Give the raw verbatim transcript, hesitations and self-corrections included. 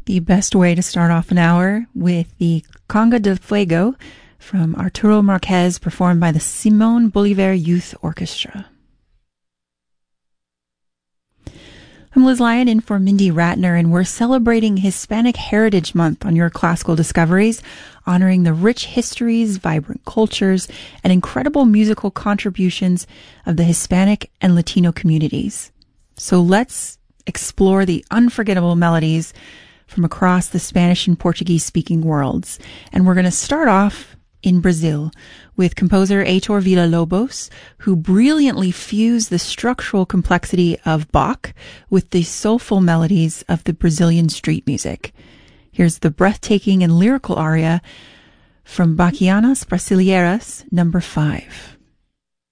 The best way to start off an hour with the Conga de Fuego from Arturo Marquez, performed by the Simón Bolívar Youth Orchestra. I'm Liz Lyon in for Mindy Ratner, and we're celebrating Hispanic Heritage Month on Your Classical Discoveries, honoring the rich histories, vibrant cultures, and incredible musical contributions of the Hispanic and Latino communities. So let's explore the unforgettable melodies from across the Spanish and Portuguese-speaking worlds. And we're going to start off in Brazil with composer Heitor Villa-Lobos, who brilliantly fused the structural complexity of Bach with the soulful melodies of the Brazilian street music. Here's the breathtaking and lyrical aria from Bachianas Brasileiras, number five.